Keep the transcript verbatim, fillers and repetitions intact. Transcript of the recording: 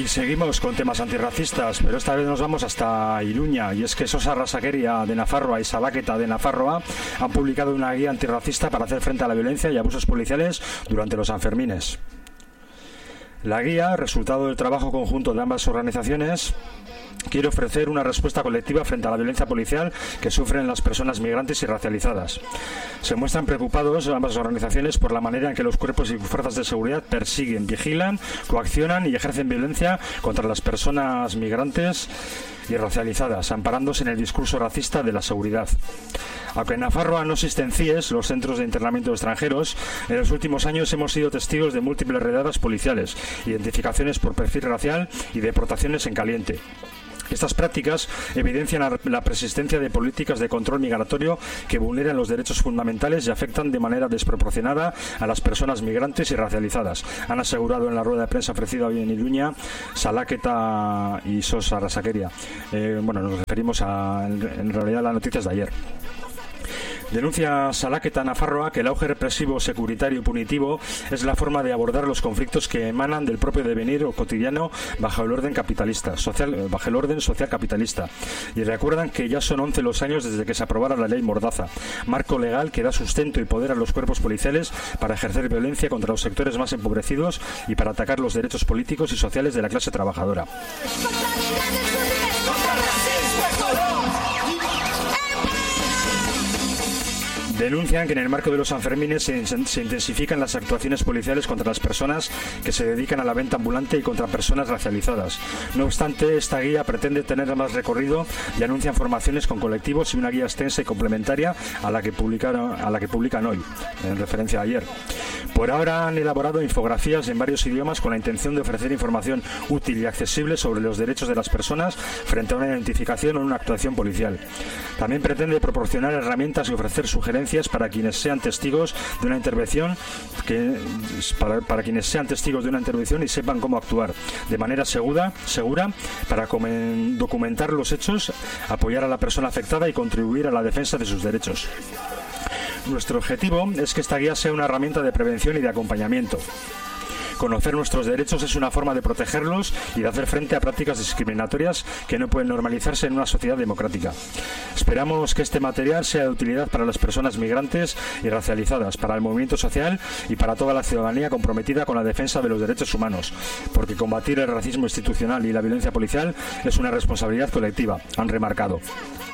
Y seguimos con temas antirracistas, pero esta vez nos vamos hasta Iruña, y es que Sos Arrasakeria de Nafarroa y Salaketa de Nafarroa han publicado una guía antirracista para hacer frente a la violencia y abusos policiales durante los Sanfermines. La guía, resultado del trabajo conjunto de ambas organizaciones, quiere ofrecer una respuesta colectiva frente a la violencia policial que sufren las personas migrantes y racializadas. Se muestran preocupados ambas organizaciones por la manera en que los cuerpos y fuerzas de seguridad persiguen, vigilan, coaccionan y ejercen violencia contra las personas migrantes y racializadas, amparándose en el discurso racista de la seguridad. Aunque en Nafarroa no existen C I E S, los centros de internamiento de extranjeros, en los últimos años hemos sido testigos de múltiples redadas policiales, identificaciones por perfil racial y deportaciones en caliente. Estas prácticas evidencian la persistencia de políticas de control migratorio que vulneran los derechos fundamentales y afectan de manera desproporcionada a las personas migrantes y racializadas, han asegurado en la rueda de prensa ofrecida hoy en Iruña Salaketa y Sos Arrasakeria. Eh, bueno, nos referimos a, en realidad, a las noticias de ayer. Denuncia Salaketa Nafarroa que el auge represivo, securitario y punitivo es la forma de abordar los conflictos que emanan del propio devenir o cotidiano bajo el orden capitalista, social, bajo el orden social capitalista. Y recuerdan que ya son once los años desde que se aprobara la ley Mordaza, marco legal que da sustento y poder a los cuerpos policiales para ejercer violencia contra los sectores más empobrecidos y para atacar los derechos políticos y sociales de la clase trabajadora. Denuncian que en el marco de los Sanfermines se, se intensifican las actuaciones policiales contra las personas que se dedican a la venta ambulante y contra personas racializadas. No obstante, esta guía pretende tener más recorrido y anuncian formaciones con colectivos y una guía extensa y complementaria a la que publicaron, a la que publican hoy, en referencia a ayer. Por ahora han elaborado infografías en varios idiomas con la intención de ofrecer información útil y accesible sobre los derechos de las personas frente a una identificación o una actuación policial. También pretende proporcionar herramientas y ofrecer sugerencias para quienes sean testigos de una intervención que, para, para quienes sean testigos de una intervención y sepan cómo actuar de manera segura, segura para comen, documentar los hechos, apoyar a la persona afectada y contribuir a la defensa de sus derechos. Nuestro objetivo es que esta guía sea una herramienta de prevención y de acompañamiento. Conocer nuestros derechos es una forma de protegerlos y de hacer frente a prácticas discriminatorias que no pueden normalizarse en una sociedad democrática. Esperamos que este material sea de utilidad para las personas migrantes y racializadas, para el movimiento social y para toda la ciudadanía comprometida con la defensa de los derechos humanos, porque combatir el racismo institucional y la violencia policial es una responsabilidad colectiva, han remarcado.